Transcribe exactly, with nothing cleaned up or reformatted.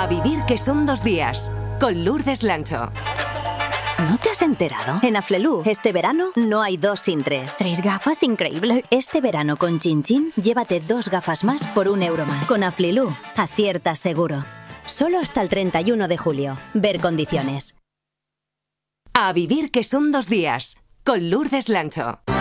A vivir que son dos días, con Lourdes Lancho. ¿No te has enterado? En Aflelu, este verano, no hay dos sin tres. Tres gafas, increíble. Este verano con Chin Chin, llévate dos gafas más por un euro más. Con Aflelu, aciertas seguro. Solo hasta el treinta y uno de julio. Ver condiciones. A vivir que son dos días, con Lourdes Lancho.